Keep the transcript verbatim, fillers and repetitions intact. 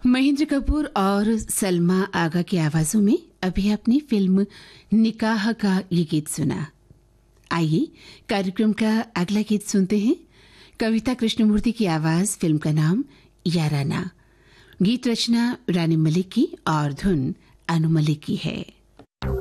महेंद्र कपूर और सलमा आगा की आवाजों में अभी आपने फिल्म निकाह का ये गीत सुना। आइए कार्यक्रम का अगला गीत सुनते हैं। कविता कृष्णमूर्ति की आवाज, फिल्म का नाम याराना। गीत रचना रानी मलिक की और धुन अनु मलिक की है।